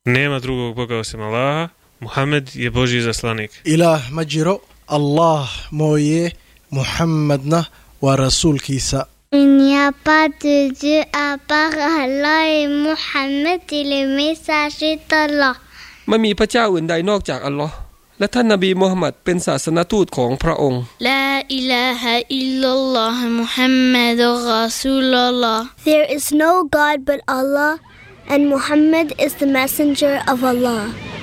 Nema drugog Boga osim Allaha, Muhammed je Božji zaslanik. Ilah ma jiro, Allah mooye, Muhammadna waa rasuulkiisa. Il n'y a pas de Dieu à part Allah et Muhammad est le messager d'Allah. ไม่มีพระเจ้าอื่นใดนอกจากอัลลอฮ์และท่านนบีมูฮัมหมัดเป็นศาสนทูตของพระองค์ La ilaha illallah Muhammadur Rasulullah. There is no God but Allah, and Muhammad is the messenger of Allah.